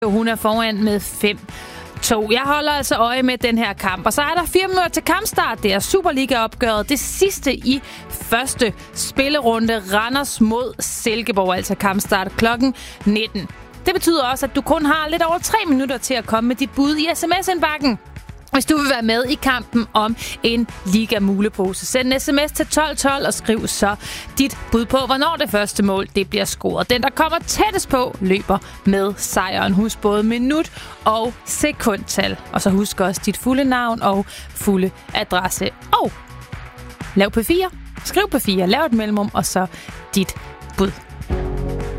Hun er foran med 5-2. Jeg holder altså øje med den her kamp. Og så er der 4 minutter til kampstart. Det er Superliga-opgøret. Det sidste i første spillerunde. Randers mod Silkeborg. Altså kampstart klokken 19. Det betyder også, at du kun har lidt over 3 minutter til at komme med dit bud i sms-indbakken. Hvis du vil være med i kampen om en Liga-mulepose, send en sms til 1212 og skriv så dit bud på, hvornår det første mål det bliver scoret. Den, der kommer tættest på, løber med sejren. Husk både minut og sekundtal. Og så husk også dit fulde navn og fulde adresse. Og lav P4. Skriv P4, lav et mellemrum og så dit bud.